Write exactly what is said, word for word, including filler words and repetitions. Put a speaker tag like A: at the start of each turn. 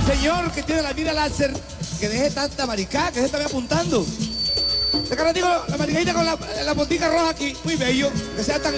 A: señor que tiene la mira láser, que deje tanta maricá, que se está apuntando. De cara digo, la maricadita con la, la botica roja aquí, muy bello, que sea tan